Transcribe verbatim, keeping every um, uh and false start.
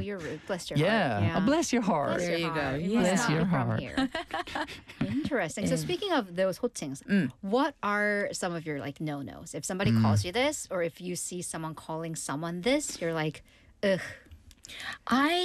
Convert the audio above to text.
you're rude. Bless your Yeah. heart. Yeah. Oh, bless your heart. Bless There your you go. heart. You Yeah. must Bless not your be from heart. here. Interesting. So speaking of those 호칭s, what are some of your like no-nos? If somebody calls you this, or if you see someone calling someone this, you're like, ugh. I